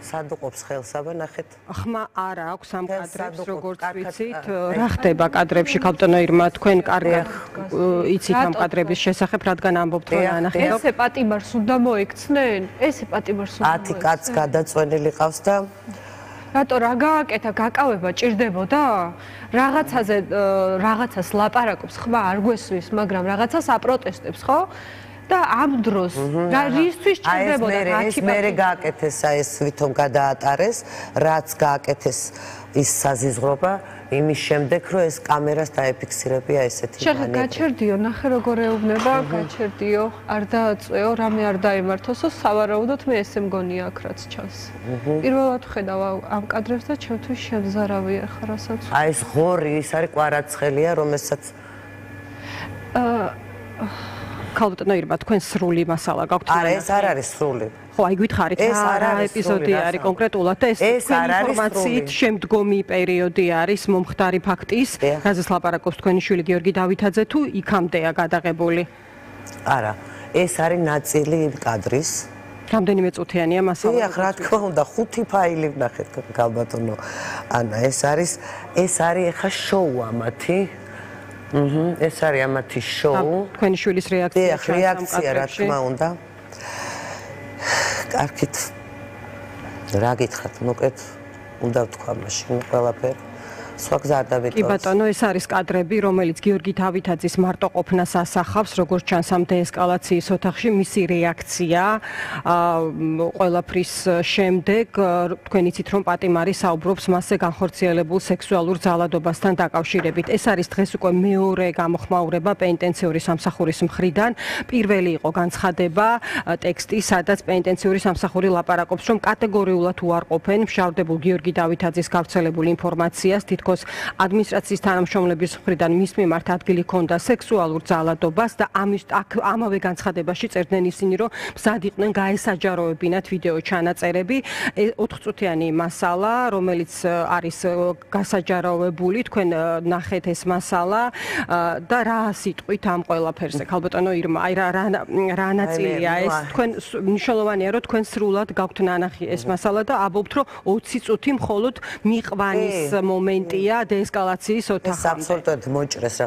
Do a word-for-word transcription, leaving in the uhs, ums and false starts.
სად უყოფს ხელსაბა ნახეთ. ხმა არა აქვს ამ კადრებს, როგორც ვიცით, რა ხდება კადრებში ქალბატონო ირმა, თქვენ კარგად იცით ამ კადრების შესახებ, რადგან ამბობთ რომ ანახეთ. ესე პატიმარს უნდა მოიქცნენ? ესე პატიმარს უნდა ათი კაც გადაწვენილი ყავს და რატო რა გააკეთა, გაკავება ჭირდებოდა? რაღაცაზე რაღაცას ლაპარაკობს, ხმა არ გვესმის, მაგრამ რაღაცას აპროტესტებს, ხო? და ამ დროს რა რისთვის ჭირდებოდა ეს მერე გააკეთეს ეს ვითომ გადაატარეს, რაც გააკეთეს ის საზიზღრობა იმის შემდეგ რომ ეს კამერას დაეფიქსირებია ესეთი მანევრი. გაჩერდიო, ნახე როგორ ეუბნება, გაჩერდიო, არ დააწვეო, რამე არ დაემართოსო, სავარაუდოდ მე ესე მგონია აქ რაც ჩანს. პირველად ხედავ ამ კადრებს და ჩემთვის შემზარავი ახლა რასაც. აი ეს ღორი, ის არის კვარაცხელია, რომელსაც ქალბატონო ირმა, თქვენ სრული მასალა გაქვთ? არა, ეს არ არის სრული. ხო, აი გითხარით, რა ეპიზოდი არის კონკრეტულად და ეს ინფორმაციით შემდგომი პერიოდი არის მომხდარი ფაქტის, რაზეც ლაპარაკობს თქვენი შვილი გიორგი დავითაძე თუ იქამდეა გადაღებული? არა, ეს არის ნაწილი კადრის. რამდენიმე წუთიანია მასალა? დიახ, რა თქმა უნდა, ხუთი ფაილი ვნახეთ ქალბატონო. ანა, ეს არის ეს არის ახლა შოუ ამათი. აჰა, ეს არის ამათი შოუ. თქვენი შვილის რეაქცია. დიახ, რეაქცია რა თქმა უნდა. კარგით. რა გითხრათ, მოკეთ უნდა ვთქვა მაშინ ყველაფერი. სხვა გზა არ დამიტოვებს. კი ბატონო, ეს არის კადრები, რომელიც გიორგი დავითაძის მარტოყოფნას ასახავს, როგორც ჩანს ამ დეესკალაციის ოთახში, მისი რეაქცია ყველაფრის შემდეგ, თქვენ იცით რომ პატიმარი საუბრობს მასზე განხორციელებულ სექსუალურ ძალადობასთან დაკავშირებით. ეს არის დღეს უკვე მეორე გამოხმაურება პენიტენციური სამსახურის მხრიდან. პირველი იყო განცხადება ტექსტი, სადაც პენიტენციური სამსახური ლაპარაკობს, რომ კატეგორიულად უარყოფენ მშავდებულ გიორგი დავითაძის გავრცელებულ ინფორმაციას, თითქოს ადმინისტრაციის თანამშრომლების მხრიდან მის მიმართ ადგილი ჰქონდა სექსუალურ ძალადობას და ამის ამავე განცხადებაში წერდნენ ისინი, რომ მზად იყვნენ გაესაჯაროებინათ ვიდეო ჩანაწერები. ოთხწუთიანი მასალა, რომელიც არის გასაჯაროებული, თქვენ ნახეთ ეს მასალა და რა სიტყვით ამ ყველაფერზე, ქალბატონო ირმა, აი რა რა ნაწილია ეს, თქვენ მნიშვნელოვანია, რომ თქვენ სრულად გაქვთ ნანახი ეს მასალა და ამბობთ, რომ ოცი წუთი მხოლოდ მიყვანის მომენტია დეესკალაციის ოთახამდე. ეს აბსოლუტურად მოჭრეს